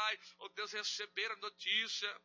Pai, ó Deus, receber a notícia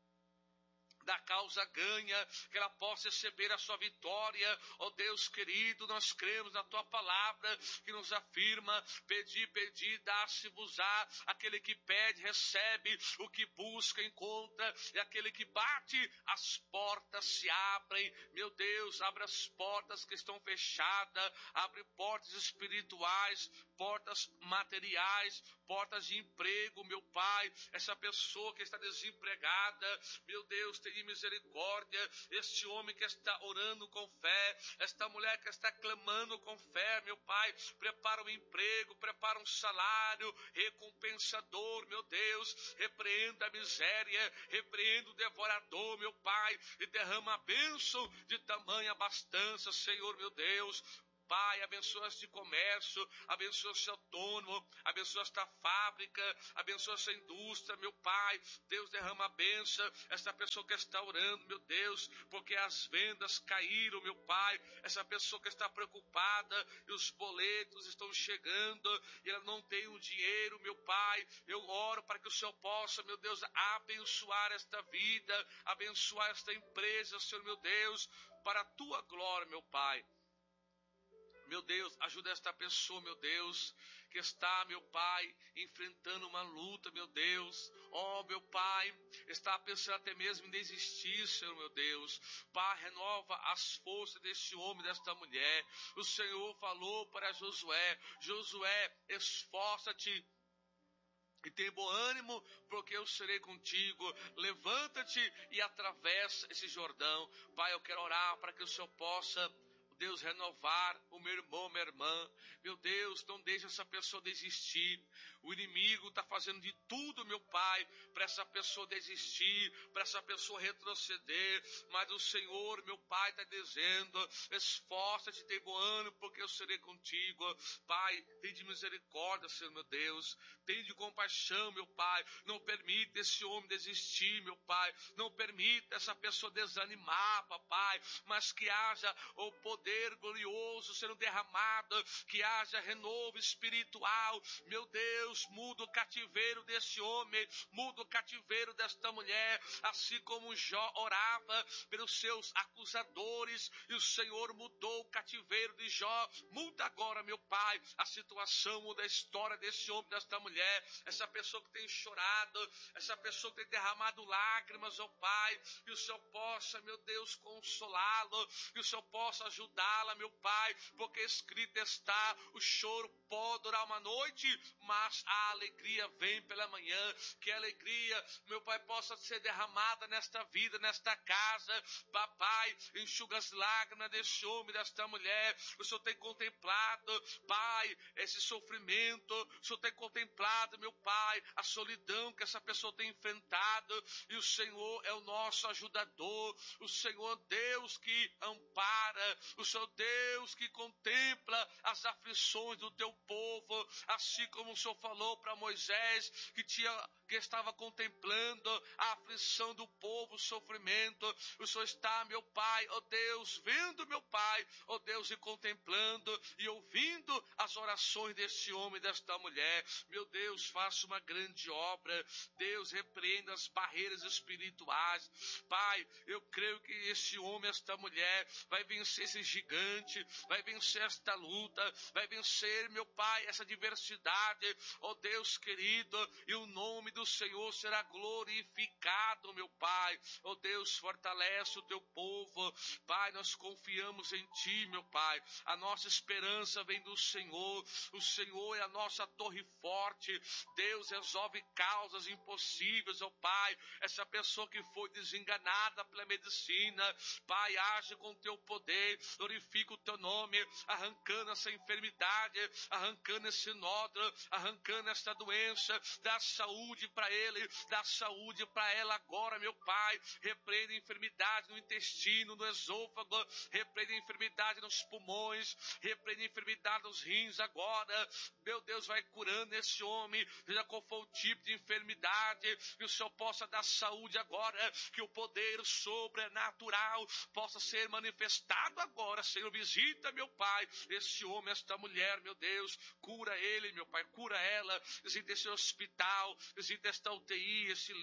da causa ganha, que ela possa receber a sua vitória. Ó Deus querido, nós cremos na tua palavra que nos afirma: pedi, pedi, dá-se-vos-á. Aquele que pede, recebe. O que busca, encontra. E aquele que bate, as portas se abrem. Meu Deus, abre as portas que estão fechadas. Abre portas espirituais, portas materiais, portas de emprego, meu Pai. Essa pessoa que está desempregada, meu Deus, tem misericórdia. Este homem que está orando com fé, esta mulher que está clamando com fé, meu Pai, prepara um emprego, prepara um salário recompensador, meu Deus. Repreenda a miséria, repreenda o devorador, meu Pai, e derrama a bênção de tamanha abastança, Senhor, meu Deus. Pai, abençoa este comércio, abençoa este autônomo, abençoa esta fábrica, abençoa essa indústria, meu Pai. Deus, derrama a bênção, esta pessoa que está orando, meu Deus, porque as vendas caíram, meu Pai. Essa pessoa que está preocupada e os boletos estão chegando e ela não tem o dinheiro, meu Pai. Eu oro para que o Senhor possa, meu Deus, abençoar esta vida, abençoar esta empresa, Senhor, meu Deus, para a tua glória, meu Pai. Meu Deus, ajuda esta pessoa, meu Deus, que está, meu Pai, enfrentando uma luta, meu Deus. Oh, meu Pai, está pensando até mesmo em desistir, Senhor, meu Deus. Pai, renova as forças deste homem, desta mulher. O Senhor falou para Josué: Josué, esforça-te e tem bom ânimo, porque eu serei contigo. Levanta-te e atravessa esse Jordão. Pai, eu quero orar para que o Senhor possa, Deus, renovar o meu irmão, minha irmã. Meu Deus, não deixe essa pessoa desistir. O inimigo está fazendo de tudo, meu Pai, para essa pessoa desistir, para essa pessoa retroceder. Mas o Senhor, meu Pai, está dizendo: esforça-te, tem bom ânimo, porque eu serei contigo. Pai, tem de misericórdia, Senhor, meu Deus. Tem de compaixão, meu Pai. Não permita esse homem desistir, meu Pai. Não permita essa pessoa desanimar, papai. Mas que haja o poder glorioso sendo derramado, que haja renovo espiritual. Meu Deus, muda o cativeiro desse homem, muda o cativeiro desta mulher, assim como Jó orava pelos seus acusadores, e o Senhor mudou o cativeiro de Jó. Muda agora, meu Pai, a situação, muda a história desse homem, desta mulher, essa pessoa que tem chorado, essa pessoa que tem derramado lágrimas, ó Pai, que o Senhor possa, meu Deus, consolá-lo, que o Senhor possa ajudá-la, meu Pai, porque escrito está: o choro pode durar uma noite, mas a alegria vem pela manhã. Que a alegria, meu Pai, possa ser derramada nesta vida, nesta casa. Papai, enxuga as lágrimas deste homem, desta mulher. O Senhor tem contemplado, Pai, esse sofrimento. O Senhor tem contemplado, meu Pai, a solidão que essa pessoa tem enfrentado, e o Senhor é o nosso ajudador. O Senhor, Deus que ampara, o Senhor, Deus que contempla as aflições do teu povo, assim como o Senhor falou para Moisés, que estava contemplando a aflição do povo, o sofrimento. O Senhor está, meu Pai, ó Deus, vendo, meu Pai, ó Deus, e contemplando e ouvindo as orações deste homem e desta mulher. Meu Deus, faça uma grande obra. Deus, repreenda as barreiras espirituais. Pai, eu creio que este homem, esta mulher, vai vencer esse gigante, vai vencer esta luta, vai vencer, meu Pai, essa diversidade, ó Deus querido, e o nome do Senhor será glorificado, meu Pai. Ó Deus, fortalece o teu povo. Pai, nós confiamos em Ti, meu Pai. A nossa esperança vem do Senhor. O Senhor é a nossa torre forte. Deus, resolve causas impossíveis, ó Pai. Essa pessoa que foi desenganada pela medicina, Pai, age com o teu poder, glorifica o teu nome, arrancando essa enfermidade, arrancando esse nódulo, arrancando esta doença. Dá saúde para ele, dá saúde para ela agora, meu Pai. Repreenda a enfermidade no intestino, no esôfago, repreenda a enfermidade nos pulmões, repreenda a enfermidade nos rins agora. Meu Deus, vai curando esse homem, seja qual for o tipo de enfermidade, que o Senhor possa dar saúde agora, que o poder sobrenatural possa ser manifestado agora. Senhor, visita, meu Pai, esse homem, esta mulher, meu Deus, cura ele, meu Pai, cura ela, visita esse hospital, visita esta UTI, esse